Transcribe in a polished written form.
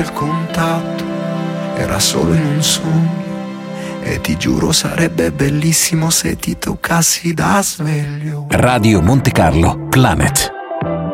notte il contatto era solo in un sogno, e ti giuro sarebbe bellissimo se ti toccassi da sveglio. Radio Monte Carlo Planet.